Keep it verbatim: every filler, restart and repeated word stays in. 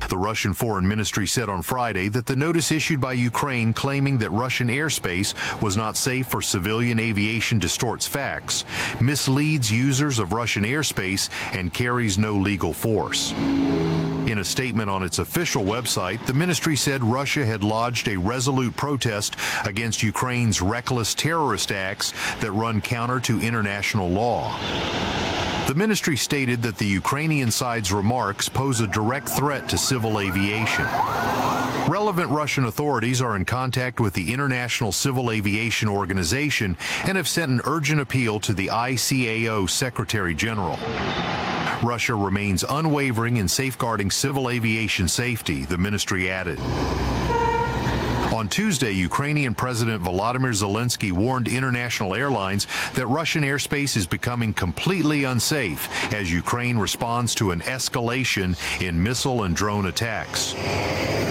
The Russian Foreign Ministry said on Friday that the notice issued by Ukraine claiming that Russian airspace was not safe for civilian aviation distorts facts, misleads users of Russian airspace, and carries no legal force. In a statement on its official website, the ministry said Russia had lodged a resolute protest against Ukraine's reckless terrorist acts that run counter to international law. The ministry stated that the Ukrainian side's remarks pose a direct threat to civil aviation. Relevant Russian authorities are in contact with the International Civil Aviation Organization and have sent an urgent appeal to the I C A O Secretary General. Russia remains unwavering in safeguarding civil aviation safety, the ministry added. On Tuesday, Ukrainian President Volodymyr Zelensky warned international airlines that Russian airspace is becoming completely unsafe as Ukraine responds to an escalation in missile and drone attacks.